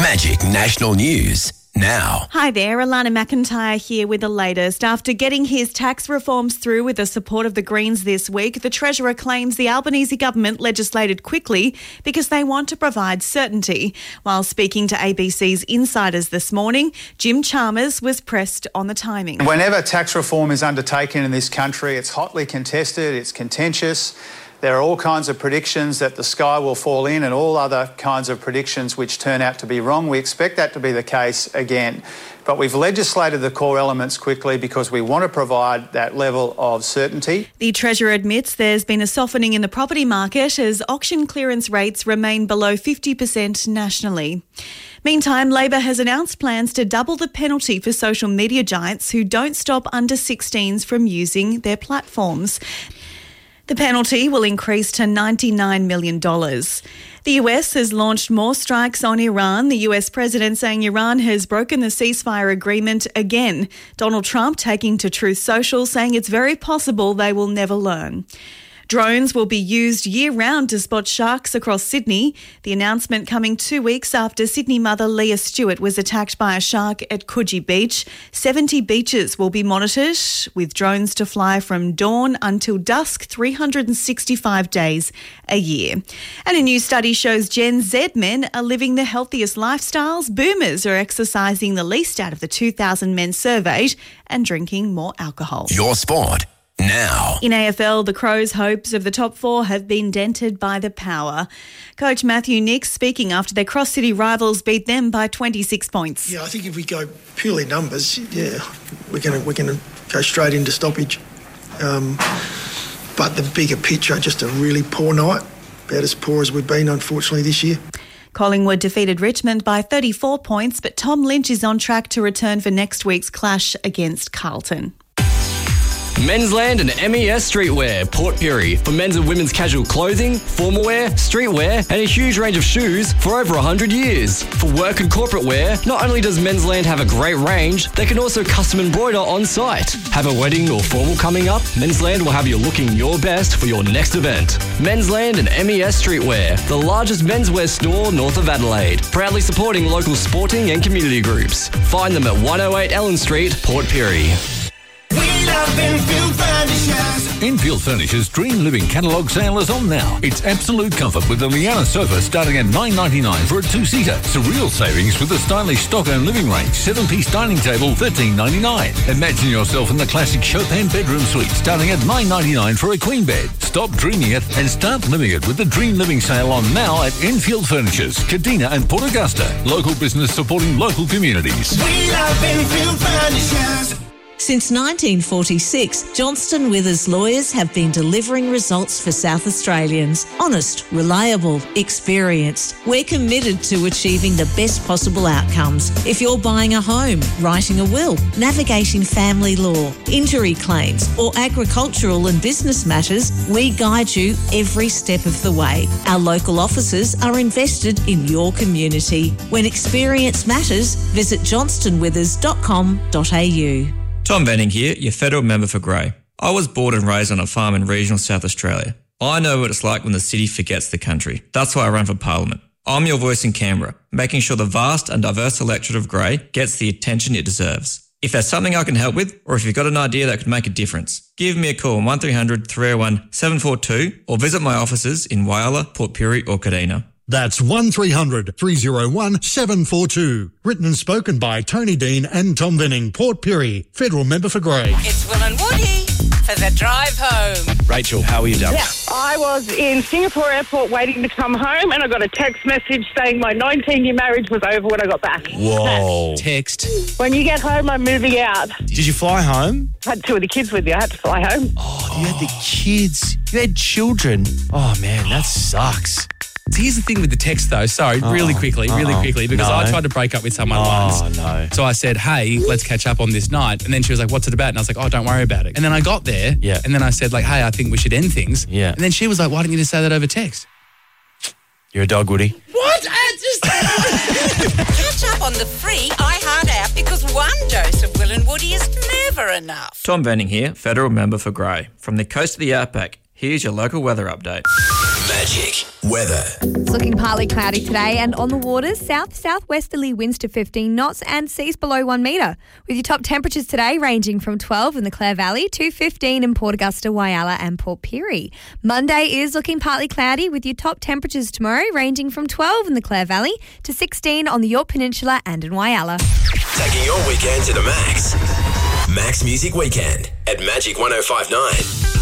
Magic National News now. Hi there, Alana McIntyre here with the latest. After getting his tax reforms through with the support of the Greens this week, the Treasurer claims the Albanese government legislated quickly because they want to provide certainty. While speaking to ABC's Insiders this morning, Jim Chalmers was pressed on the timing. Whenever tax reform is undertaken in this country, it's hotly contested, it's contentious. There are all kinds of predictions that the sky will fall in and all other kinds of predictions which turn out to be wrong. We expect that to be the case again. But we've legislated the core elements quickly because we want to provide that level of certainty. The Treasurer admits there's been a softening in the property market as auction clearance rates remain below 50% nationally. Meantime, Labor has announced plans to double the penalty for social media giants who don't stop under 16s from using their platforms. The penalty will increase to $99 million. The US has launched more strikes on Iran, the US president saying Iran has broken the ceasefire agreement again. Donald Trump taking to Truth Social saying it's very possible they will never learn. Drones will be used year-round to spot sharks across Sydney. The announcement coming 2 weeks after Sydney mother Leah Stewart was attacked by a shark at Coogee Beach. 70 beaches will be monitored with drones to fly from dawn until dusk, 365 days a year. And a new study shows Gen Z men are living the healthiest lifestyles. Boomers are exercising the least out of the 2,000 men surveyed and drinking more alcohol. Your sport now. In AFL, the Crows' hopes of the top four have been dented by the power. Coach Matthew Nicks speaking after their cross-city rivals beat them by 26 points. Yeah, I think if we go purely numbers, we're going to go straight into stoppage. But the bigger picture, just a really poor night, about as poor as we've been, unfortunately, this year. Collingwood defeated Richmond by 34 points, but Tom Lynch is on track to return for next week's clash against Carlton. Mensland and MES Streetwear, Port Pirie, for men's and women's casual clothing, formal wear, streetwear and a huge range of shoes for over 100 years. For work and corporate wear, not only does Mensland have a great range, they can also custom embroider on site. Have a wedding or formal coming up? Mensland will have you looking your best for your next event. Mensland and MES Streetwear, the largest menswear store north of Adelaide, proudly supporting local sporting and community groups. Find them at 108 Ellen Street, Port Pirie. Infield Furnishers. Infield Furnishers' Dream Living catalogue sale is on now. It's absolute comfort with the Liana sofa starting at $9.99 for a two-seater. Surreal savings with the stylish Stockholm living range. 7-piece dining table, $13.99. Imagine yourself in the classic Chopin bedroom suite starting at $9.99 for a queen bed. Stop dreaming it and start living it with the Dream Living sale on now at Infield Furnishers, Kadina and Port Augusta. Local business supporting local communities. We love Infield Furnishers. Since 1946, Johnston Withers lawyers have been delivering results for South Australians. Honest, reliable, experienced. We're committed to achieving the best possible outcomes. If you're buying a home, writing a will, navigating family law, injury claims, or agricultural and business matters, we guide you every step of the way. Our local offices are invested in your community. When experience matters, visit johnstonwithers.com.au. Tom Venning here, your federal member for Grey. I was born and raised on a farm in regional South Australia. I know what it's like when the city forgets the country. That's why I run for Parliament. I'm your voice in Canberra, making sure the vast and diverse electorate of Grey gets the attention it deserves. If there's something I can help with, or if you've got an idea that could make a difference, give me a call on 1300 301 742 or visit my offices in Whyalla, Port Pirie or Kadina. That's 1300 301 742. Written and spoken by Tony Dean and Tom Venning, Port Pirie, Federal Member for Grey. It's Will and Woody for the drive home. Rachel, how are you, darling? Yeah, I was in Singapore airport waiting to come home and I got a text message saying my 19-year marriage was over when I got back. Whoa. Text. When you get home, I'm moving out. Did you fly home? I had two of the kids with you. I had to fly home. Oh, you had the kids. You had children. Oh, man, that sucks. Here's the thing with the text, though. Sorry, really quickly, because I tried to break up with someone once. Oh, no. So I said, hey, let's catch up on this night. And then she was like, what's it about? And I was like, oh, don't worry about it. And then I got there, and then I said, like, hey, I think we should end things. Yeah. And then she was like, why didn't you just say that over text? You're a dog, Woody. What? Catch up on the free iHeart app because one dose of Will and Woody is never enough. Tom Venning here, Federal Member for Grey. From the coast of the Outback, here's your local weather update. Magic weather. It's looking partly cloudy today and on the waters, south-southwesterly winds to 15 knots and seas below 1 metre. With your top temperatures today ranging from 12 in the Clare Valley to 15 in Port Augusta, Whyalla and Port Pirie. Monday is looking partly cloudy with your top temperatures tomorrow ranging from 12 in the Clare Valley to 16 on the Yorke Peninsula and in Whyalla. Taking your weekend to the max. Max Music Weekend at Magic 105.9.